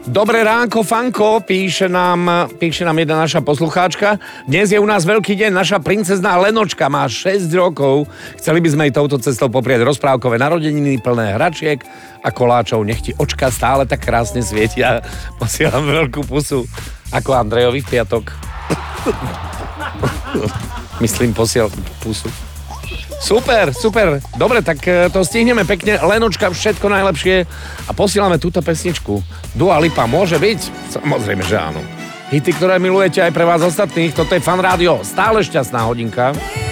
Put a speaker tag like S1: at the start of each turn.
S1: Dobré ránko, Fanko, píše nám jedna naša poslucháčka. Dnes je u nás veľký deň, naša princezná Lenočka má 6 rokov. Chceli by sme jej touto cestou poprieť rozprávkové narodeniny plné hračiek a koláčov. Nech ti očka stále tak krásne svietia. Posielam veľkú pusu, ako Andrejovi v piatok. Myslím, posiel pusu. Super. Dobre, tak to stihneme pekne. Lenočka, všetko najlepšie. A posielame túto pesničku. Dua Lipa môže byť? Samozrejme, že áno. Hity, ktoré milujete aj pre vás ostatných. Toto je Fan Rádio. Stále šťastná hodinka.